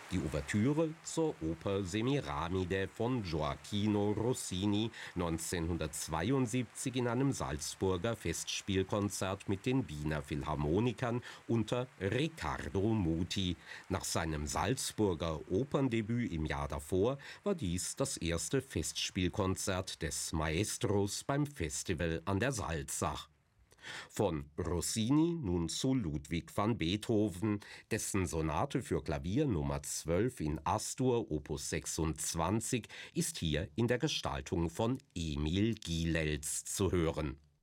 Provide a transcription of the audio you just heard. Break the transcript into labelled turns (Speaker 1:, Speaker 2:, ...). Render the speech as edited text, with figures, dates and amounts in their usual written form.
Speaker 1: Die Ouvertüre zur Oper Semiramide von Gioachino Rossini 1972 in einem Salzburger Festspielkonzert mit den Wiener Philharmonikern unter Riccardo Muti. Nach seinem Salzburger Operndebüt im Jahr davor war dies das erste Festspielkonzert des Maestros beim Festival an der Salzach. Von Rossini nun zu Ludwig van Beethoven, dessen Sonate für Klavier Nummer 12 in As-Dur Opus 26 ist hier in der Gestaltung von Emil Gilels zu hören.